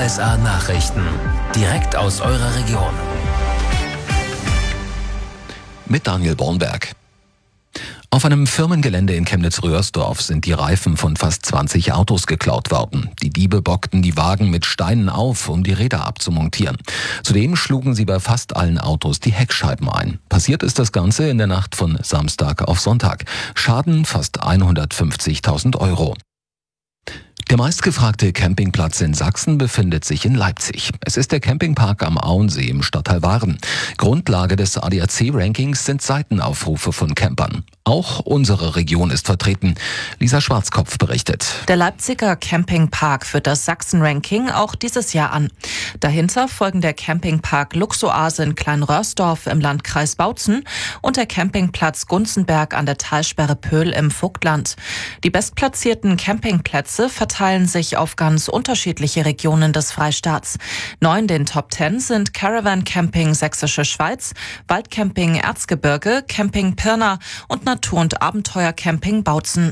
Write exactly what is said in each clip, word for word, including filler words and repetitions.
S A Nachrichten. Direkt aus eurer Region. Mit Daniel Bornberg. Auf einem Firmengelände in Chemnitz-Röhrsdorf sind die Reifen von fast zwanzig Autos geklaut worden. Die Diebe bockten die Wagen mit Steinen auf, um die Räder abzumontieren. Zudem schlugen sie bei fast allen Autos die Heckscheiben ein. Passiert ist das Ganze in der Nacht von Samstag auf Sonntag. Schaden fast hundertfünfzigtausend Euro. Der meistgefragte Campingplatz in Sachsen befindet sich in Leipzig. Es ist der Campingpark am Auensee im Stadtteil Waren. Grundlage des A D A C-Rankings sind Seitenaufrufe von Campern. Auch unsere Region ist vertreten. Lisa Schwarzkopf berichtet. Der Leipziger Campingpark führt das Sachsen-Ranking auch dieses Jahr an. Dahinter folgen der Campingpark Luxoase in Kleinröhrsdorf im Landkreis Bautzen und der Campingplatz Gunzenberg an der Talsperre Pöhl im Vogtland. Die bestplatzierten Campingplätze verteilen sich auf ganz unterschiedliche Regionen des Freistaats. Neun den Top Ten sind Caravan Camping Sächsische Schweiz, Waldcamping Erzgebirge, Camping Pirna und Natur- und Abenteuercamping Bautzen.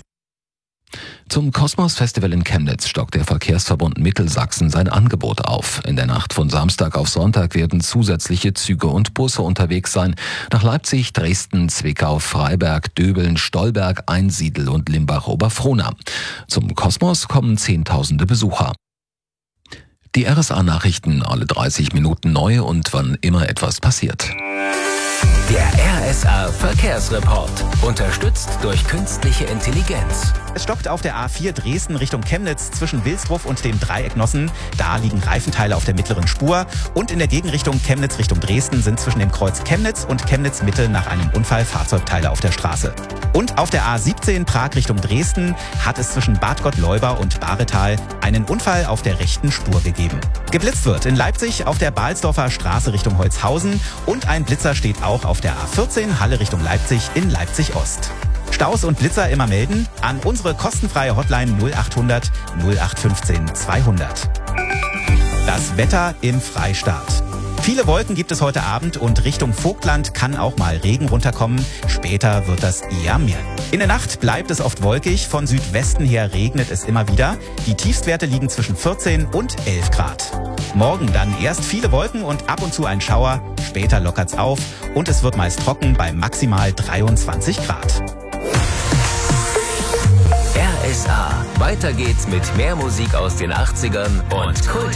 Zum Kosmos-Festival in Chemnitz stockt der Verkehrsverbund Mittelsachsen sein Angebot auf. In der Nacht von Samstag auf Sonntag werden zusätzliche Züge und Busse unterwegs sein. Nach Leipzig, Dresden, Zwickau, Freiberg, Döbeln, Stolberg, Einsiedl und Limbach-Oberfrohna. Zum Kosmos kommen Zehntausende Besucher. Die R S A-Nachrichten alle dreißig Minuten neu und wann immer etwas passiert. Der R S A Verkehrsreport. Unterstützt durch künstliche Intelligenz. Es stockt auf der A vier Dresden Richtung Chemnitz zwischen Wilsdruff und dem Dreieck Nossen. Da liegen Reifenteile auf der mittleren Spur. Und in der Gegenrichtung Chemnitz Richtung Dresden sind zwischen dem Kreuz Chemnitz und Chemnitz Mitte nach einem Unfall Fahrzeugteile auf der Straße. Und auf der A siebzehn Prag Richtung Dresden hat es zwischen Bad Gottleuba und Baretal einen Unfall auf der rechten Spur gegeben. Geblitzt wird in Leipzig auf der Balsdorfer Straße Richtung Holzhausen und ein Blitzer steht auch auf der A vierzehn Halle Richtung Leipzig in Leipzig-Ost. Staus und Blitzer immer melden an unsere kostenfreie Hotline null achthundert null acht fünfzehn zweihundert. Das Wetter im Freistaat. Viele Wolken gibt es heute Abend und Richtung Vogtland kann auch mal Regen runterkommen. Später wird das eher mehr. In der Nacht bleibt es oft wolkig, von Südwesten her regnet es immer wieder. Die Tiefstwerte liegen zwischen vierzehn und elf Grad. Morgen dann erst viele Wolken und ab und zu ein Schauer. Später lockert's auf und es wird meist trocken bei maximal dreiundzwanzig Grad. R S A. Weiter geht's mit mehr Musik aus den achtzigern und Kult.